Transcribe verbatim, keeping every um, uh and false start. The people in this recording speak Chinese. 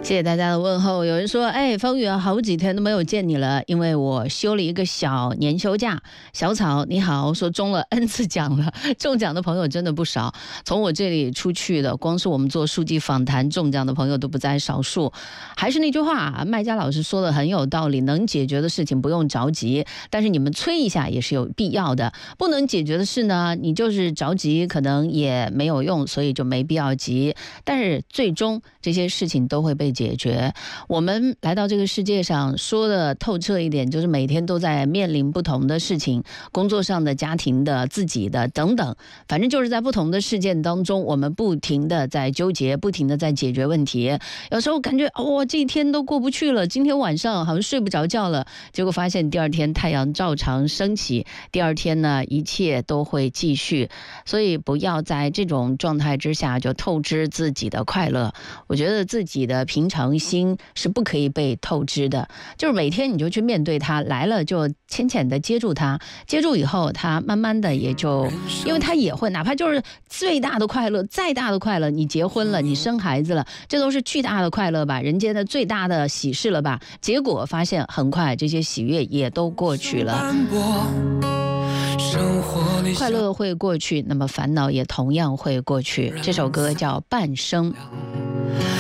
谢谢大家的问候。有人说，哎，方宇好几天都没有见你了，因为我休了一个小年休假。小草你好，说中了 N 次奖了，中奖的朋友真的不少。从我这里出去的，光是我们做书记访谈中奖的朋友都不在少数。还是那句话，麦家老师说的很有道理，能解决的事情不用着急，但是你们催一下也是有必要的。不能解决的事呢，你就是着急可能也没有用，所以就没必要急。但是最终这些事情都会被解决。我们来到这个世界上，说的透彻一点，就是每天都在面临不同的事情，工作上的、家庭的、自己的等等，反正就是在不同的事件当中，我们不停的在纠结，不停的在解决问题。有时候感觉哦，这一天都过不去了，今天晚上好像睡不着觉了，结果发现第二天太阳照常升起，第二天呢一切都会继续。所以不要在这种状态之下就透支自己的快乐。我觉得自己的平常心是不可以被透支的，就是每天你就去面对它，来了就浅浅的接住它，接住以后它慢慢的也就，因为它也会，哪怕就是最大的快乐，再大的快乐，你结婚了，你生孩子了，这都是巨大的快乐吧，人间的最大的喜事了吧，结果发现很快这些喜悦也都过去了。快乐会过去，那么烦恼也同样会过去。这首歌叫《半生》。